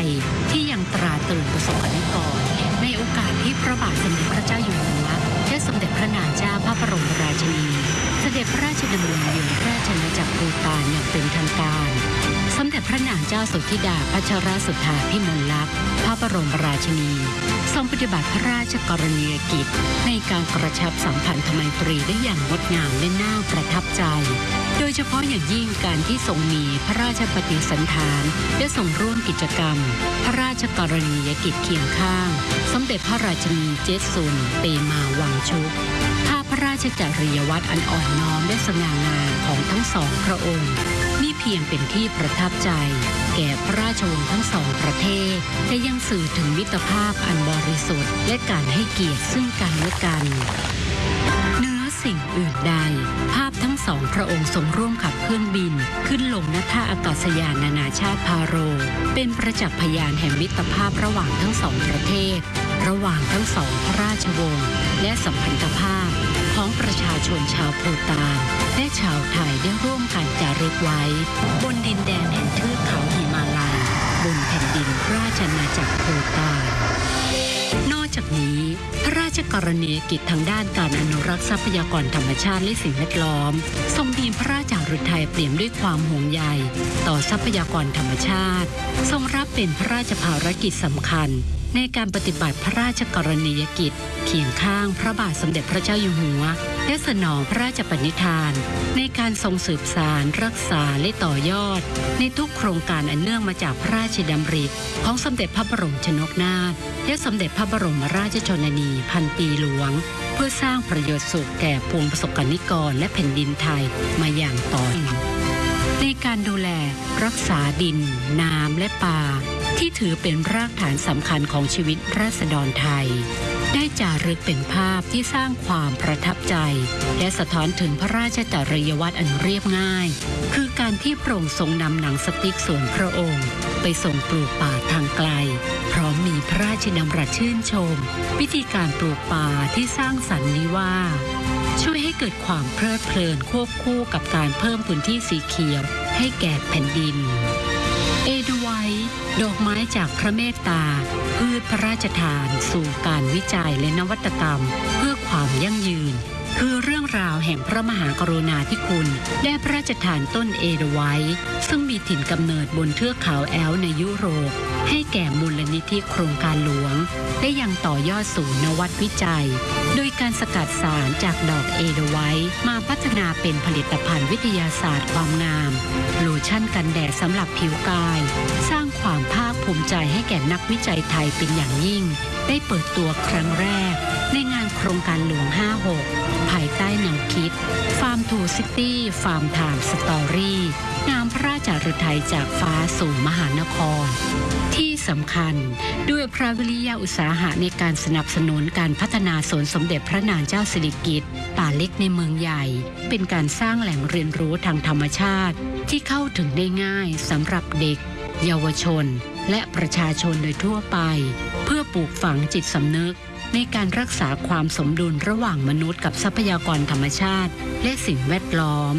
ยที่ยังตราตรึงประสบกนิกรในโอกาสที่พระบาทสมเด็จพระเจ้าอยู่หัวและสมเด็จพระนางเจ้าพระบรมราชินีเสด็จพระราชดำเนินเยือนราชอาณาจักรภูฏานอย่างเป็นทางการสมเด็จพระนางเจ้าสุธิดาพัชรสุทธาพิมลลักษณ์พระบรมราชินีทรงปฏิบัติพระราชกรณียกิจในการกระชับสัมพันธไมตรีได้อย่างงดงามและน่าประทับใจโดยเฉพาะอย่างยิ่งการที่ทรงมีพระราชปฏิสันถานและทรงร่วมกิจกรรมพระราชกรณียกิจเคียงข้างสมเด็จพระราชินีเจสุนเปมาวังชุกภาพพระราชจริยวัตรอันอ่อนน้อมและสง่างามของทั้งสองพระองค์มิเพียงเป็นที่ประทับใจแก่พระราชวงศ์ทั้งสองประเทศแต่ยังสื่อถึงมิตรภาพอันบริสุทธิ์และการให้เกียรติซึ่งกันและกันเหนือสิ่งอื่นใดภาพทั้งสองพระองค์ทรงร่วมขับเครื่องบินขึ้นลงณท่าอากาศยานนานาชาติพาโรเป็นประจักษ์พยานแห่งมิตรภาพระหว่างทั้งสองประเทศระหว่างทั้งสองพระราชวงศ์และสัมพันธภาพของประชาชนชาวภูฏานและชาวไทยได้ร่วมกันจารึกไว้บนดินแดนแห่งเทือกเขาหิมาลัยบนแผ่นดินราชอาณาจักรภูฏานนอกจากนี้พระราชกรณียกิจทางด้านการอนุรักษ์ทรัพยากรธรรมชาติและสิ่งแวดล้อมทรงมีพระราชฤทัยเปี่ยมด้วยความห่วงใยต่อทรัพยากรธรรมชาติทรงรับเป็นพระราชภารกิจสำคัญในการปฏิบัติพระราชกรณียกิจเคียงข้างพระบาทสมเด็จพระเจ้าอยู่หัวและสนองพระราชปณิธานในการทรงสืบสานรักษาและต่อยอดในทุกโครงการอันเนื่องมาจากพระราชดำริของสมเด็จพระบรมชนกนาถและสมเด็จพระบรมราชชนนีพันปีหลวงเพื่อสร้างประโยชน์สุขแก่ปวงประสบกนิกรและแผ่นดินไทยมาอย่างต่อเนื่องในการดูแลรักษาดินน้ำและป่าที่ถือเป็นรากฐานสำคัญของชีวิตราษฎรไทยได้จารึกเป็นภาพที่สร้างความประทับใจและสะท้อนถึงพระราชจริยวัตรอันเรียบง่ายคือการที่พระองค์ทรงนำหนังสติ๊กส่วนพระองค์ไปส่งปลูกป่าทางไกลพร้อมมีพระราชดำรัสชื่นชมวิธีการปลูกป่าที่สร้างสรรค์นี้ว่าช่วยให้เกิดความเพลิดเพลินควบคู่กับการเพิ่มพื้นที่สีเขียวให้แก่แผ่นดินเอเดไวท์ดอกไม้จากพระเมตตาพืชพระราชทานสู่การวิจัยและนวัตกรรมเพื่อความยั่งยืนคือเรื่องราวแห่งพระมหากรุณาธิคุณและพระราชทานต้นเอเดไวท์ซึ่งมีถิ่นกำเนิดบนเทือกเขาแอลป์ในยุโรปให้แก่มูลนิธิโครงการหลวงและยังต่อยอดสู่นวัตวิจัยโดยการสกัดสารจากดอกเอเดไวท์มาพัฒนาเป็นผลิตภัณฑ์วิทยาศาสตร์ความงามโลชั่นกันแดดสำหรับผิวกายสร้างความภาคภูมิใจให้แก่นักวิจัยไทยเป็นอย่างยิ่งได้เปิดตัวครั้งแรกในงานโครงการหลวง 56 ภายใต้แนวคิด Farm to City Farm Time Story นามพระราชฤทัยจากฟ้าสู่มหานครที่สำคัญด้วยพระวิริยะอุตสาหะในการสนับสนุนการพัฒนาสวนสมเด็จพระนางเจ้าสิริกิติ์ป่าเล็กในเมืองใหญ่เป็นการสร้างแหล่งเรียนรู้ทางธรรมชาติที่เข้าถึงได้ง่ายสำหรับเด็กเยาวชนและประชาชนโดยทั่วไปเพื่อปลูกฝังจิตสำนึกในการรักษาความสมดุลระหว่างมนุษย์กับทรัพยากรธรรมชาติและสิ่งแวดล้อม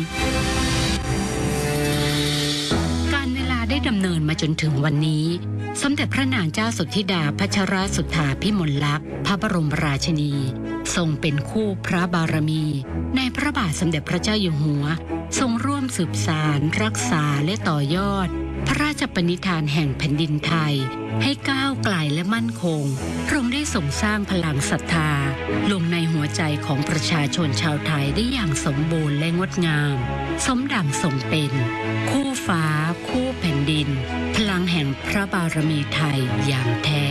การเวลาได้ดำเนินมาจนถึงวันนี้สมเด็จพระนางเจ้าสุธิดาพัชรสุทธาพิมลลักษณ์พระบรมราชินีทรงเป็นคู่พระบารมีในพระบาทสมเด็จพระเจ้าอยู่หัวทรงร่วมสืบสานรักษาและต่อยอดพระราชปณิธานแห่งแผ่นดินไทยให้ก้าวไกลและมั่นคงพระองค์ได้ส่งสร้างพลังศรัทธาลงในหัวใจของประชาชนชาวไทยได้อย่างสมบูรณ์และงดงามสมดังทรงเป็นคู่ฟ้าคู่แผ่นดินพลังแห่งพระบารมีไทยอย่างแท้